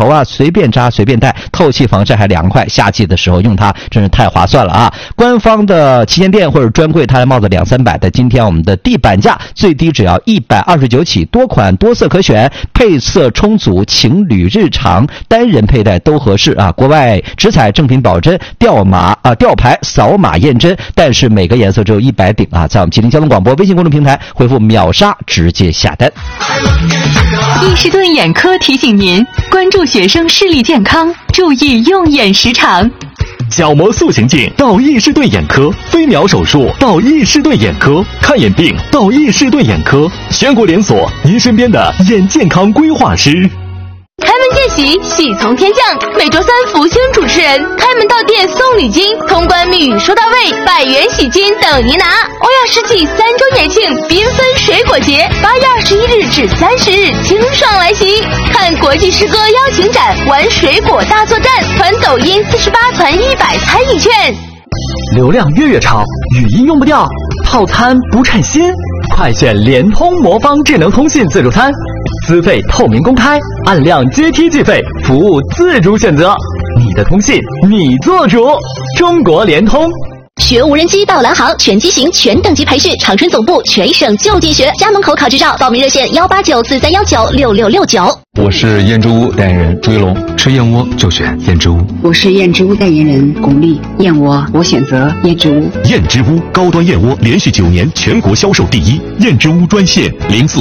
头啊，随便扎随便戴，透气防晒还凉快，夏季的时候用它真是太划算了啊！官方的旗舰店或者专柜，它的帽子200-300的，今天我们的地板价最低只要129起，多款多色可选，配色充足，情侣日常单人佩戴都合适啊！国外直采正品保真，吊牌扫码验真，但是每个颜色只有100顶啊！在我们吉林交通广播微信公众平台回复秒杀直接下单。 伊士顿眼科提醒您关注学生视力健康，注意用眼时长。 角膜塑形镜到伊士顿眼科，飞秒手术到伊士顿眼科，看眼病到伊士顿眼科，全国连锁，您身边的眼健康规划师。 开门见喜，喜从天降。每周三福星主持人开门到店送礼金，通关密语说到位，100元喜金等您拿。欧亚世纪3周年庆缤纷水果节，8月21日至30日清爽来袭。看国际诗歌邀请展，玩水果大作战，团抖音48团100参与券。 流量月超，语音用不掉，套餐不称心，快选联通魔方智能通信自助餐，资费透明公开，按量阶梯计费，服务自主选择，你的通信你做主，中国联通。 学无人机到蓝航，全机型全等级培训，长春总部全省就近学，家门口考执照，报名热线18943196669。 我是燕之屋代言人朱一龙，吃燕窝就选燕之屋。 我是燕之屋代言人巩俐，燕窝我选择燕之屋。 燕之屋高端燕窝连续9年全国销售第一，燕之屋专线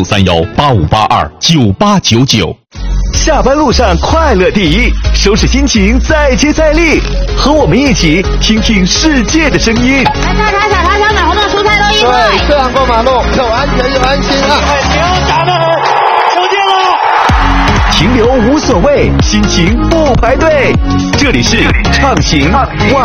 043185829899。 下班路上快乐第一，收拾心情再接再厉，和我们一起听听世界的声音。 来大茶小茶小买红豆蔬菜都1块。 对，这样过马路又安全又安心啊！ 牛打得很，出镜了。 停留无所谓，心情不排队，这里是畅行